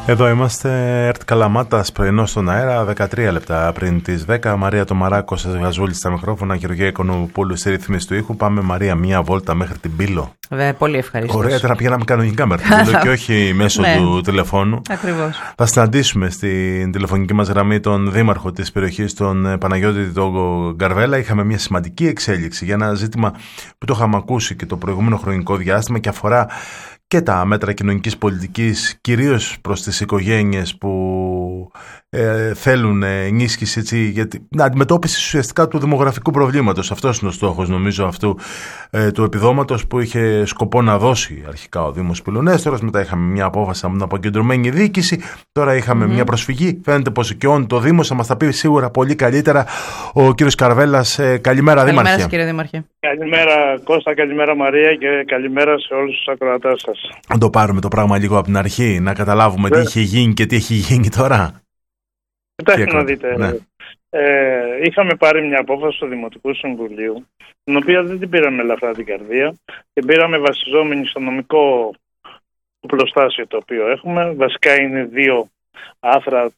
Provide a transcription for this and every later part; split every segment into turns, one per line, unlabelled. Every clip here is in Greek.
Εδώ είμαστε, ΕΡΤ Καλαμάτας, πρωινό στον αέρα, 13 λεπτά πριν τις 10. Μαρία Τομαράκος, Γαζούλη στα μικρόφωνα, Γεωργία Οικονομοπούλου στη ρύθμιση του ήχου. Πάμε, Μαρία, μία βόλτα μέχρι την Πύλο.
Πολύ ευχαριστώ.
Ωραία, τώρα πηγαίναμε κανονικά μέχρι την Πύλο και όχι μέσω του τηλεφώνου.
Ακριβώς.
Θα συναντήσουμε στην τηλεφωνική μας γραμμή τον δήμαρχο της περιοχής, τον Παναγιώτη τον Γκαρβέλα. Είχαμε μια σημαντική εξέλιξη για ένα ζήτημα που το είχαμε ακούσει και το προηγούμενο χρονικό διάστημα και αφορά και τα μέτρα κοινωνικής πολιτικής, κυρίως προς τις οικογένειες που θέλουν ενίσχυση, έτσι, για την αντιμετώπιση ουσιαστικά του δημογραφικού προβλήματος. Αυτός είναι ο στόχος, νομίζω, αυτού του επιδόματος που είχε σκοπό να δώσει αρχικά ο Δήμος Πυλονέστορας. Μετά είχαμε μια απόφαση από την αποκεντρωμένη διοίκηση. Τώρα είχαμε μια προσφυγή. Φαίνεται πως οικειώνει το Δήμο. Θα μας τα πει σίγουρα πολύ καλύτερα ο κύριος Καρβέλας. Καλημέρα, Δήμαρχε.
Καλημέρα, κύριε Δήμαρχε.
Καλημέρα, Κώστα, καλημέρα, Μαρία, και καλημέρα σε όλους τους ακροατές σας.
Να το πάρουμε το πράγμα λίγο από την αρχή, να καταλάβουμε τι είχε γίνει και τι έχει γίνει τώρα.
Κοιτάξτε να δείτε. Ναι. Είχαμε πάρει μια απόφαση του Δημοτικού Συμβουλίου, την οποία δεν την πήραμε ελαφρά την καρδία, την πήραμε βασιζόμενοι στο νομικό πλωστάσιο το οποίο έχουμε. Βασικά είναι δύο άρθρα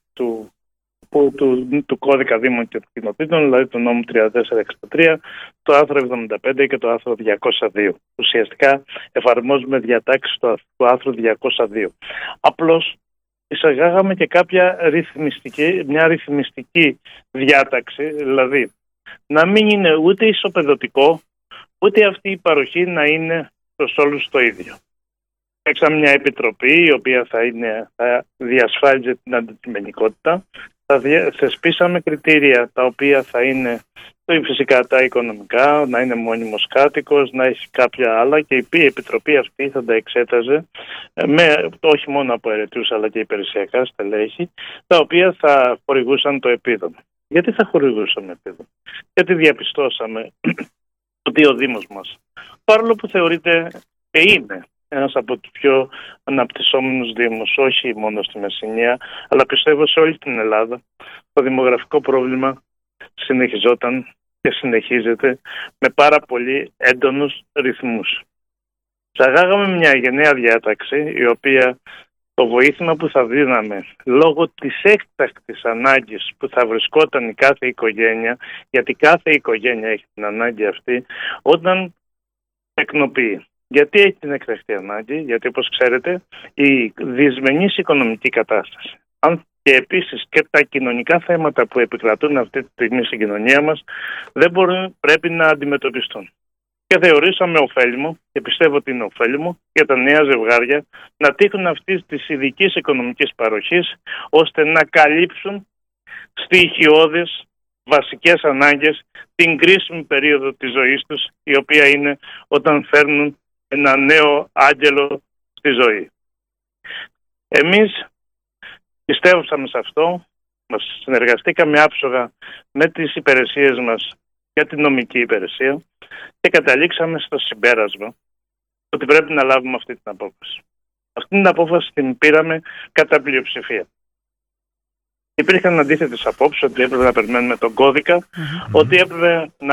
του κώδικα Δήμων και Κοινοτήτων, δηλαδή το νόμο 3463, το άρθρο 75 και το άρθρο 202. Ουσιαστικά εφαρμόζουμε διατάξεις του άρθρου 202. Απλώς εισαγάγαμε και μια ρυθμιστική διάταξη, δηλαδή να μην είναι ούτε ισοπεδωτικό, ούτε αυτή η παροχή να είναι προς όλους το ίδιο. Έξαμε μια επιτροπή η οποία θα διασφάλιζε την αντικειμενικότητα. Θεσπίσαμε κριτήρια τα οποία θα είναι φυσικά τα οικονομικά, να είναι μόνιμος κάτοικος, να έχει κάποια άλλα, και η επιτροπή αυτή θα τα εξέταζε όχι μόνο από αιρετούς αλλά και υπηρεσιακά στελέχη, τα οποία θα χορηγούσαν το επίδομα. Γιατί θα χορηγούσαμε επίδομα? Γιατί διαπιστώσαμε ότι ο Δήμος μας, παρόλο που θεωρείται και είναι ένας από τους πιο αναπτυσσόμενους δήμους, όχι μόνο στη Μεσσηνία, αλλά πιστεύω σε όλη την Ελλάδα, το δημογραφικό πρόβλημα συνεχιζόταν και συνεχίζεται με πάρα πολύ έντονους ρυθμούς. Ψαγάγαμε μια γενναία διάταξη, η οποία το βοήθημα που θα δίναμε λόγω της έκτακτης ανάγκης που θα βρισκόταν η κάθε οικογένεια, γιατί κάθε οικογένεια έχει την ανάγκη αυτή, όταν εκνοποιεί. Γιατί έχει την έκτακτη ανάγκη? Γιατί, όπως ξέρετε, η δυσμενής οικονομική κατάσταση και επίσης και τα κοινωνικά θέματα που επικρατούν αυτή τη στιγμή στην κοινωνία μας πρέπει να αντιμετωπιστούν. Και θεωρήσαμε ωφέλιμο, και πιστεύω ότι είναι ωφέλιμο, για τα νέα ζευγάρια να τύχουν αυτής της ειδικής οικονομικής παροχής, ώστε να καλύψουν στοιχειώδεις βασικές ανάγκες την κρίσιμη περίοδο της ζωής τους, η οποία είναι όταν φέρνουν ένα νέο άγγελο στη ζωή. Εμείς πιστεύσαμε σε αυτό, μας συνεργαστήκαμε άψογα με τις υπηρεσίες μας για την νομική υπηρεσία και καταλήξαμε στο συμπέρασμα ότι πρέπει να λάβουμε αυτή την απόφαση. Αυτή την απόφαση την πήραμε κατά πλειοψηφία. Υπήρχαν αντίθετες απόψεις ότι έπρεπε να περιμένουμε τον κώδικα, ότι έπρεπε να